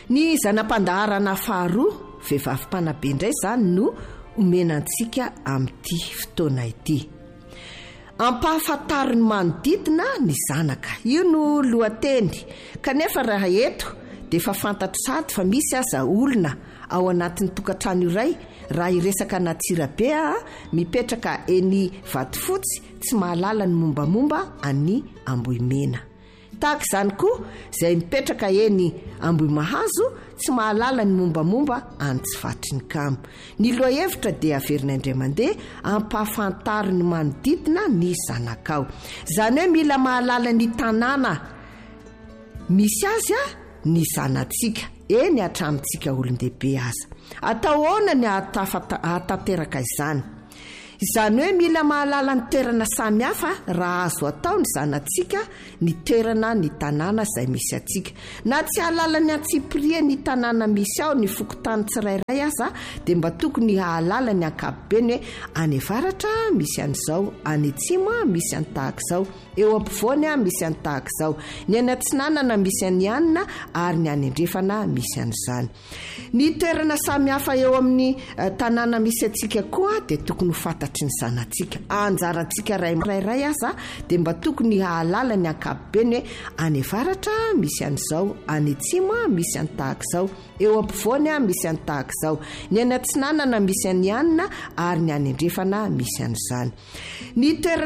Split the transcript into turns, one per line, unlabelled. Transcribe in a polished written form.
Ny zanam-pandaharana faharoa vehivavim-panabe indray izany no omenantsika amin'ity fotoana ity. Ampahafantariny manodidina ny zanaka, io no lohateny. Kanefa raha eto dia efa fantatro sady fa misy aza olona ao anatin'ny tokantrano iray raha iresaka natsirabe mipetraka eny Vatofotsy tsy mahalala ny mombamomba any Ambohimena. Tahaka izany koa izay mipetraka eny Ambohimahazo tsy mahalala ny mombamomba any Tsifatrynkamo. Ny lohahevitra dia averina indray mandeha ampahafantariny manodidina ny zanakao. Izany hoe mila mahalala ny tanàna misy azy ny zanantsika eny hatramintsika olon-dehibe aza. Atao ahoana ny hatateraka izany? Izany hoe mila mahalala ny toerana samihafa raha azo atao ny zanantsika ny toerana ny tanàna izay misy atsika. Na tsy hahalala ny antsipria ny tanàna misy ao ny fokontany tsirairay aza dia mba tokony hahalala ny ankapobeny hoe any avaratra misy an'izao, any atsimo misy any tahaka izao, eo ampovoany misy any tahaka izao, ny any atsinanana misy any anina ary ny any andrefana misy an'izany. Ny toerana samihafa eo amin'ny tanàna misy atsika koa dia tokony ho fantatry ny zanantsika. Anjarantsika rairay aza dia mba tokony hahalala ny ankapobeny hoe any avaratra misy an'izao, any atsimo misy any tahaka izao, eo ampovoany misy any tahaka izao, ny any atsinanana misy any anina ary ny any andrefana misy an'izany. Ny toerana